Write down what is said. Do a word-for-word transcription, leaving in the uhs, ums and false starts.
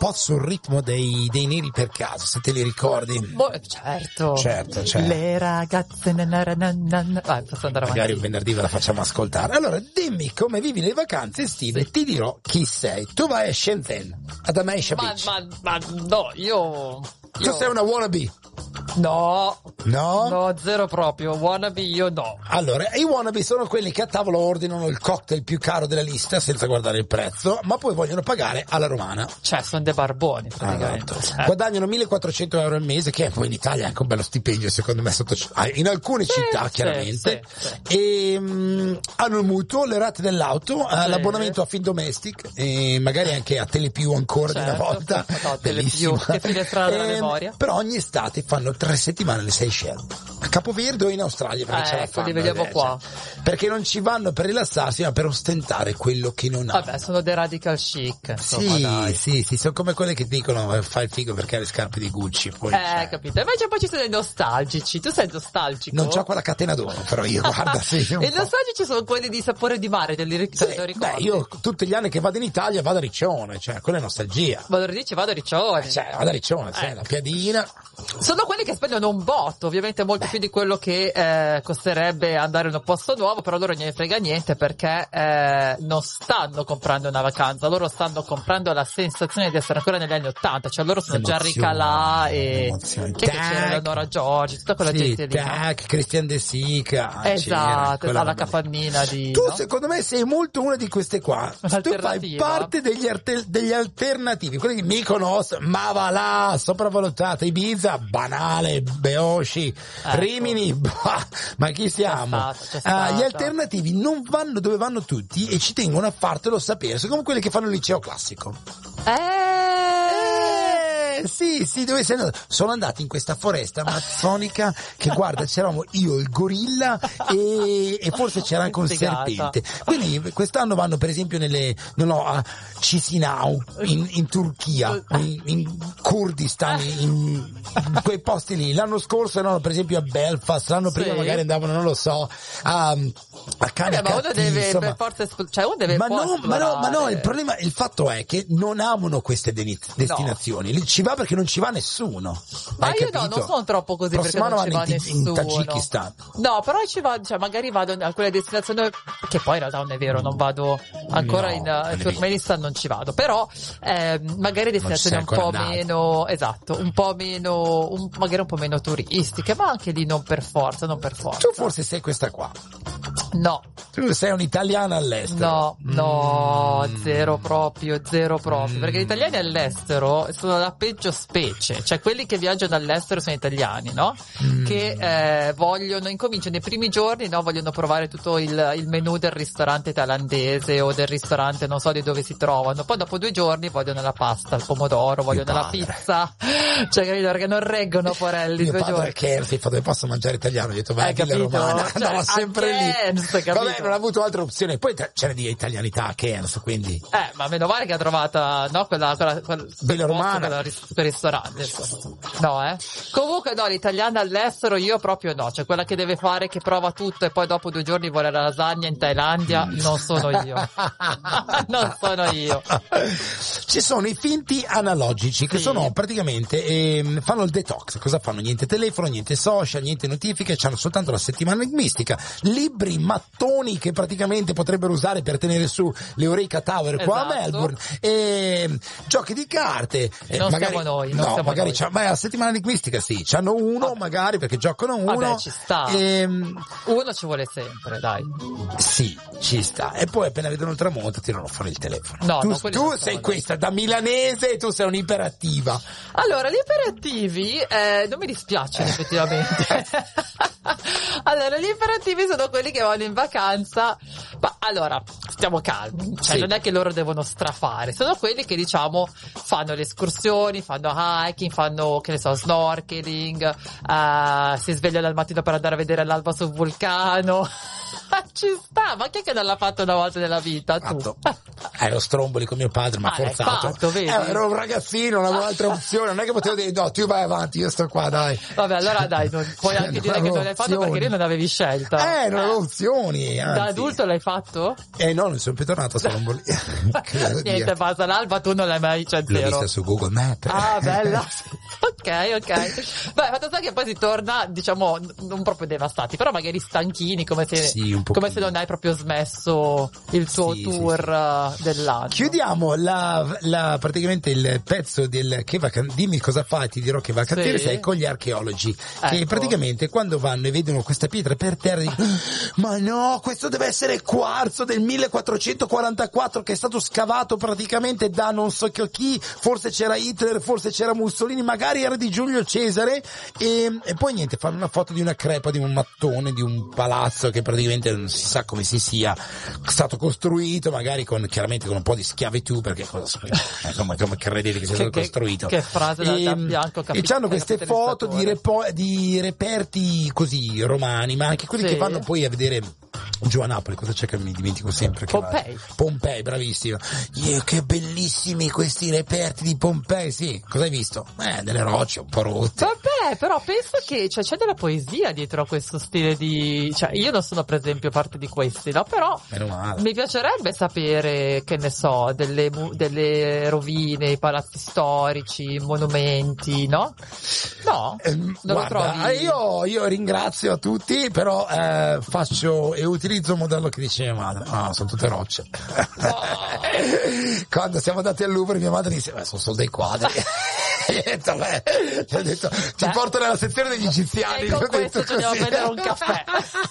po' sul ritmo dei, dei Neri per caso, se te li ricordi. Boh, certo. Certo, certo. Le ragazze... Na, na, na, na, na. Vai, posso andare avanti. Magari un venerdì ve la facciamo ascoltare. Allora, dimmi come vivi le vacanze estive, sì. Ti dirò chi sei. Tu vai a Shenzhen, ad Ameisha ma, Beach. Ma, ma no, io... Tu io... sei una wannabe. No, no, no, zero proprio. Wannabe io no. Allora, i wannabe sono quelli che a tavola ordinano il cocktail più caro della lista senza guardare il prezzo, ma poi vogliono pagare alla romana. Cioè, sono dei barboni praticamente. Ah, eh. Guadagnano millequattrocento euro al mese, che poi in Italia è anche un bello stipendio secondo me, sotto, in alcune sì, città sì, chiaramente. Sì, sì. E um, hanno il mutuo, le rate dell'auto, sì. l'abbonamento a Findomestic e magari anche a Telepiù ancora certo. di una volta. No, Telepiù, che finestra della e, memoria. Però ogni estate fanno tre settimane alle Seychelles, a Capoverde o in Australia, perché eh, ce la ecco, fanno, li vediamo eh, qua. Cioè, perché non ci vanno per rilassarsi, ma per ostentare quello che non hanno. Vabbè, sono dei radical chic. Insomma, sì, dai. sì, sì, sono come quelle che dicono fai il figo perché hai le scarpe di Gucci. Poi, eh, cioè... capito. Invece poi ci sono i nostalgici. Tu sei nostalgico? Non c'ho quella catena d'oro, però io, guarda, sì. I nostalgici sono quelli di sapore di mare, te li ricordi? Sì, beh, io tutti gli anni che vado in Italia vado a Riccione, cioè, quella è nostalgia. Vado a Riccione, vado a Riccione. Eh, cioè, vado a Riccione, sai, eh. la piadina. Sono quelli che spendono un botto, ovviamente molto Beh. più di quello che eh, costerebbe andare in un posto nuovo, però loro non ne frega niente perché eh, non stanno comprando una vacanza, loro stanno comprando la sensazione di essere ancora negli anni Ottanta, cioè loro sono già Ricalà e che c'era Eleonora Giorgi, tutta quella sì, gente lì. Tac, Christian De Sica. Esatto, la capannina di... Tu no? secondo me sei molto una di queste qua. Tu fai parte degli, arte- degli alternativi, quelli che Mykonos, ma va là, sopravvalutata, Ibiza, banale, Beoshi, ecco. Rimini, bah, ma chi siamo? C'è stata, c'è stata. Uh, gli alternativi non vanno dove vanno tutti e ci tengono a fartelo sapere, sono come quelli che fanno il liceo classico. Eh... Sì, sì, dove sei andato? Sono andati in questa foresta amazzonica che guarda, c'eravamo io, il gorilla e, e forse c'era anche un serpente. Quindi quest'anno vanno per esempio nelle, non so, a Chisinau, in, in Turchia, in, in Kurdistan, in, in quei posti lì. L'anno scorso erano per esempio a Belfast, l'anno prima sì. magari andavano, non lo so, a, a Caniacatti. Ma uno deve per forza, cioè uno deve ma no, ma no, ma no, il problema, il fatto è che non amano queste destinazioni. No. Ci va perché non ci va nessuno. Ma Hai io capito? no, non sono troppo così Prossimo perché non ci va in, nessuno. in Tagikistan. No, però ci va, cioè magari vado a quelle destinazioni che poi in realtà non è vero, non vado ancora no, in uh, Turkmenistan, non ci vado, però eh, magari destinazioni un po' andato. meno, esatto, un po' meno, un, magari un po' meno turistiche, ma anche lì non per forza, non per forza. Tu forse sei questa qua. No. Tu sei un'italiana all'estero. No, no, mm. zero proprio, zero proprio, mm. perché gli italiani all'estero sono la peggio specie, cioè quelli che viaggiano all'estero sono italiani, no? Mm. Che eh, vogliono, incominciano nei primi giorni, no? Vogliono provare tutto il, il menù del ristorante thailandese o del ristorante, non so di dove si trovano, poi dopo due giorni vogliono la pasta, il pomodoro, vogliono la pizza, cioè capito, perché non reggono porelli mio due padre giorni. Che si fa dove posso mangiare italiano, ho detto vai a Romana, cioè, andava sempre Cairns, lì. Vabbè, non ha avuto altre opzioni, poi c'era di italianità a Cairns, quindi eh, ma meno male che ha trovata, no, quella, quella, quella bella romana, quella, quel ristorante, no, eh. Comunque no, l'italiana all'estero io proprio no, cioè quella che deve fare, che prova tutto e poi dopo due giorni vuole la lasagna in Thailandia, non sono io. Non sono io. Ci sono i finti analogici che sì. sono praticamente eh, fanno il detox. Cosa fanno? Niente telefono, niente social, niente notifiche, c'hanno soltanto la settimana enigmistica, libri mattoni che praticamente potrebbero usare per tenere su le Eureka Tower esatto. qua a Melbourne, e giochi di carte. Non magari, siamo noi, non no, siamo magari noi. C'ha, ma la settimana enigmistica sì, c'hanno uno ah. magari perché giocano uno. Vabbè, ci sta. E, uno ci vuole sempre, dai. Sì, ci sta. E poi appena vedono il tramonto tirano fuori il telefono. No, tu no, tu sei questa da milanese e tu sei un'iperattiva. Allora, gli iperattivi eh, non mi dispiacciono effettivamente. Allora, gli iperattivi sono quelli che vanno in vacanza, ma allora, stiamo calmi, cioè sì. non è che loro devono strafare, sono quelli che diciamo fanno le escursioni, fanno hiking, fanno, che ne so, snorkeling, uh, si svegliano al mattino per andare a vedere l'alba sul vulcano. Ci sta, ma chi è che non l'ha fatto una volta nella vita? Tu? Ero Stromboli con mio padre, ma ah, forzato. Fatto, vedi? Eh, ero un ragazzino, non avevo altre opzioni, non è che potevo dire no, tu vai avanti, io sto qua, dai. Vabbè, allora dai, non, puoi anche non dire che non l'hai fatto opzioni. perché lì non avevi scelta. Eh, non avevo opzioni, anzi. Da adulto l'hai fatto? Eh no, non sono più tornato a Stromboli. Niente, basta, l'alba tu non l'hai mai, cioè zero. L'ho vista su Google Maps. Ah, bella. Ok, ok. Beh, fatto sta che poi si torna, diciamo, non proprio devastati, però magari stanchini, come se, sì, come se non hai proprio smesso il tuo sì, tour sì, sì. dell'anno. Chiudiamo la, la, praticamente il pezzo del che va, dimmi cosa fa e ti dirò che va a cantiere, sì. Sei con gli archeologi, ecco. Che praticamente quando vanno e vedono questa pietra per terra dicono ma no, questo deve essere quarzo del millequattrocentoquarantaquattro che è stato scavato praticamente da non so chi, forse c'era Hitler, forse c'era Mussolini, magari era di Giulio Cesare, e, e poi niente, fanno una foto di una crepa, di un mattone, di un palazzo che praticamente non si sa come si sia stato costruito, magari con chiaramente con un po' di schiavitù, perché cosa eh, come, come credete che sia stato che, costruito? Che frase da, da bianco e c'hanno queste foto di, repo, di reperti così romani, ma anche quelli sì. Che vanno poi a vedere giù a Napoli, cosa c'è che mi dimentico sempre? Che Pompei. Va... Pompei, bravissimo. Yeah, che bellissimi questi reperti di Pompei, sì. Cosa hai visto? Eh, delle rocce un po' rotte. Vabbè, però penso che cioè, c'è della poesia dietro a questo stile di... Cioè, io non sono per esempio parte di questi, no? Però mi piacerebbe sapere, che ne so, delle, delle rovine, palazzi storici, monumenti, no? No? Eh, non guarda, lo trovi? Io, io ringrazio a tutti, però eh, faccio e utilizzo un modello che dice mia madre. Ah, sono tutte rocce. Oh. Quando siamo andati al Louvre mia madre disse, beh, sono solo dei quadri. Ho detto, beh, ho detto, ti beh, porto nella sezione degli egiziani. E con questo ci andiamo a prendere un caffè.